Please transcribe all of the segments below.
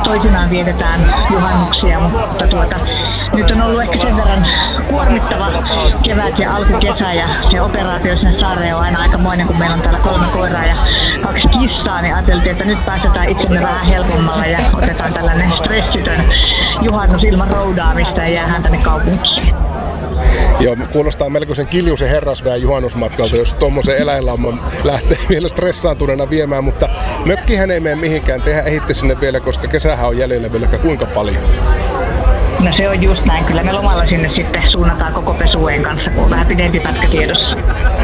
toisinaan vietetään juhannuksia, mutta nyt on ollut ehkä sen verran kuormittava kevät ja alkukesä ja se operaatio sinne saareen on aina aikamoinen, kun meillä on täällä 3 koiraa ja 2 kissaa, niin ajateltiin, että nyt pääsetään itsemme vähän helpommalla ja otetaan tällainen stressitön juhannus ilman roudaamista ja jäähän tänne kaupunkiin. Joo, kuulostaa melkoisen kiljuisen herrasväen juhannusmatkalta, jos tuommoisen eläinlamman lähtee vielä stressaantuneena viemään, mutta mökkihän ei mene mihinkään, tehän ehitte sinne vielä, koska kesähän on jäljellä vielä kuinka paljon. No se on just näin, kyllä me lomalla sinne sitten suunnataan koko pesueen kanssa, kun on vähän pidempi pätkä tiedossa.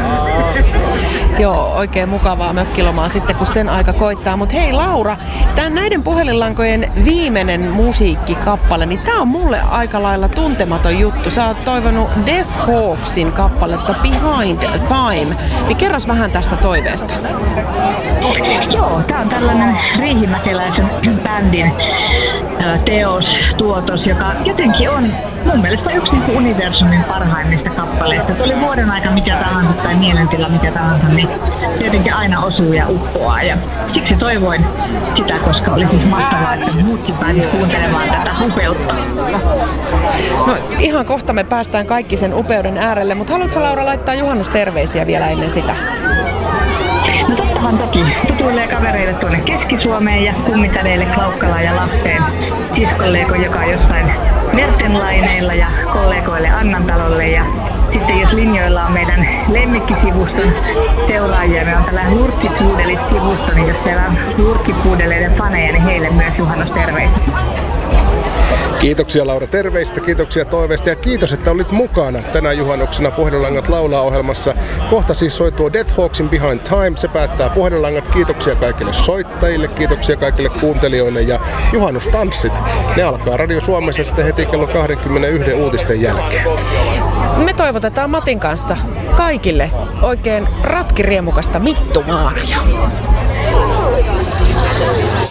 Joo, oikein mukavaa mökkilomaa sitten, kun sen aika koittaa. Mutta hei Laura, näiden puhelinlankojen viimeinen musiikkikappale, niin tää on mulle aika lailla tuntematon juttu. Sä oot toivonut Death Hawksin kappaletta Behind Time. Niin kerros vähän tästä toiveesta. Joo, tää on tällainen riihimäkeläisen bändin tuotos, joka jotenkin on mun mielestä yksi universumin parhaimmista kappaleista. Se oli vuoden aika mikä tahansa tai mielentila mikä tahansa, niin tietenkin aina osuu ja uppoaa. Ja siksi toivoin sitä, koska oli siis mahtavaa, että muutkin pääsivät kuuntelemaan tätä upeutta. No ihan kohta me päästään kaikki sen upeuden äärelle, mutta haluatko Laura laittaa juhannusterveisiä vielä ennen sitä? No tottahan toki. Tutuille kavereille tuonne Keski-Suomeen ja kummitädeille Klaukkalaan ja Lahteen. Siskolleeko joka on jossain Mertenlaineilla ja kollegoille Annantalolle. Ja sitten jos linjoilla on meidän lemmikkisivuston seuraajia, me on tällainen Lurkkipuudelit-sivusto, niin jos siellä on lurkkipuudeleiden faneja, niin heille myös juhannusterveisiä. Kiitoksia Laura terveistä, kiitoksia toiveista ja kiitos, että olit mukana tänä juhannuksena Puhelinlangat laulaa -ohjelmassa. Kohta siis soituu Death Hawksin Behind Time, se päättää Puhelinlangat. Kiitoksia kaikille soittajille, kiitoksia kaikille kuuntelijoille ja juhannustanssit. Ne alkaa Radio Suomessa sitten heti kello 21 uutisten jälkeen. Me toivotetaan Matin kanssa kaikille oikein ratkiriemukasta mittumaaria.